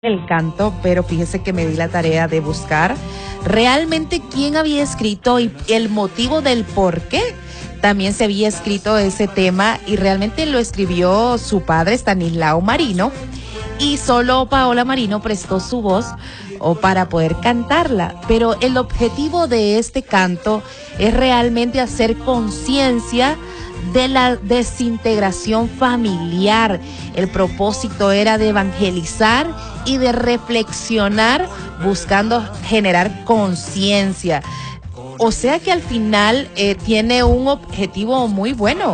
el canto, pero fíjese que me di la tarea de buscar realmente quién había escrito y el motivo del por qué también se había escrito ese tema, y realmente lo escribió su padre, Stanislao Marino, y solo Paola Marino prestó su voz para poder cantarla. Pero el objetivo de este canto es realmente hacer conciencia de la desintegración familiar. El propósito era de evangelizar y de reflexionar, buscando generar conciencia. O sea que al final tiene un objetivo muy bueno,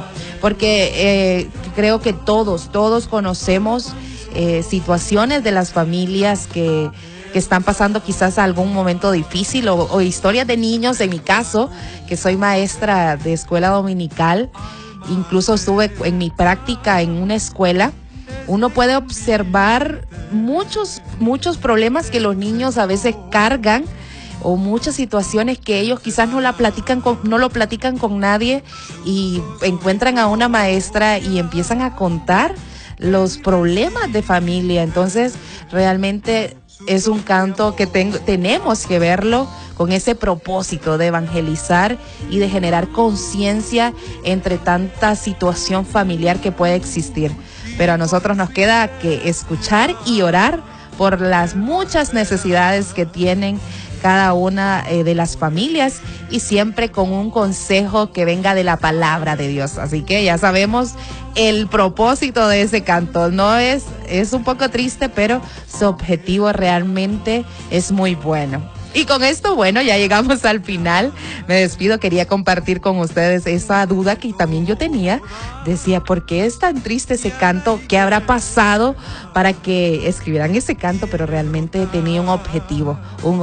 porque creo que todos conocemos situaciones de las familias que están pasando quizás algún momento difícil, o historias de niños. En mi caso, que soy maestra de escuela dominical, incluso estuve en mi práctica en una escuela. Uno puede observar muchos problemas que los niños a veces cargan, o muchas situaciones que ellos quizás no lo platican con nadie, y encuentran a una maestra y empiezan a contar los problemas de familia. Entonces, realmente es un canto que tenemos que verlo con ese propósito de evangelizar y de generar conciencia entre tanta situación familiar que puede existir. Pero a nosotros nos queda que escuchar y orar por las muchas necesidades que tienen cada una de las familias, y siempre con un consejo que venga de la palabra de Dios. Así que ya sabemos el propósito de ese canto. Es un poco triste, pero su objetivo realmente es muy bueno. Y con esto, bueno, ya llegamos al final. Me despido. Quería compartir con ustedes esa duda que también yo tenía. Decía, ¿por qué es tan triste ese canto? ¿Qué habrá pasado para que escribieran ese canto? Pero realmente tenía un objetivo.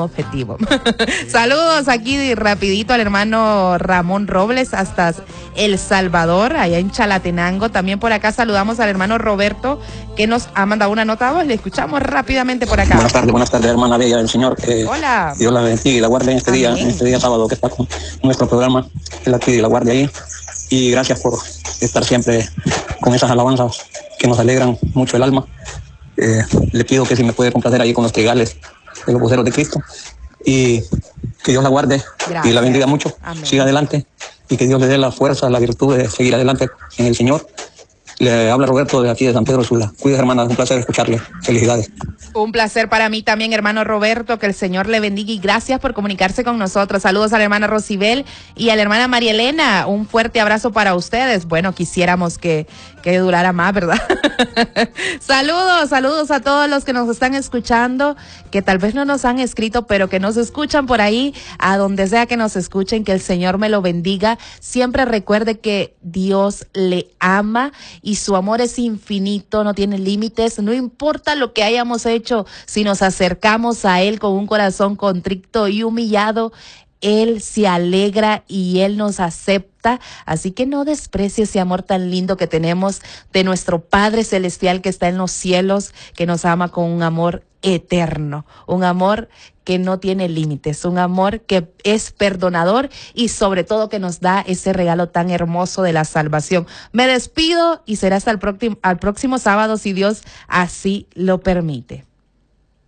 Saludos aquí rapidito al hermano Ramón Robles hasta El Salvador, allá en Chalatenango. También por acá saludamos al hermano Roberto, que nos ha mandado una nota de voz. Le escuchamos rápidamente por acá. Buenas tardes, hermana bella del Señor. Hola. Dios la bendiga y la guarde en este día sábado que está con nuestro programa. Él la cuide y la guarde ahí. Y gracias por estar siempre con esas alabanzas que nos alegran mucho el alma. Le pido que si me puede complacer ahí con los trigales de los voceros de Cristo. Y que Dios la guarde. Gracias. Y la bendiga mucho. Amén. Siga adelante y que Dios le dé la fuerza, la virtud de seguir adelante en el Señor. Le habla Roberto de aquí de San Pedro Sula. Cuídese, hermana, un placer escucharle. Felicidades. Un placer para mí también, hermano Roberto, que el Señor le bendiga, y gracias por comunicarse con nosotros. Saludos a la hermana Rosibel y a la hermana María Elena. Un fuerte abrazo para ustedes. Bueno, quisiéramos que durara más, ¿verdad? Saludos a todos los que nos están escuchando, que tal vez no nos han escrito, pero que nos escuchan por ahí, a donde sea que nos escuchen. Que el Señor me lo bendiga. Siempre recuerde que Dios le ama y su amor es infinito, no tiene límites. No importa lo que hayamos hecho, si nos acercamos a Él con un corazón contrito y humillado, Él se alegra y Él nos acepta. Así que no desprecie ese amor tan lindo que tenemos de nuestro Padre Celestial que está en los cielos, que nos ama con un amor eterno, un amor que no tiene límites, un amor que es perdonador, y sobre todo que nos da ese regalo tan hermoso de la salvación. Me despido y será hasta el próximo sábado, si Dios así lo permite.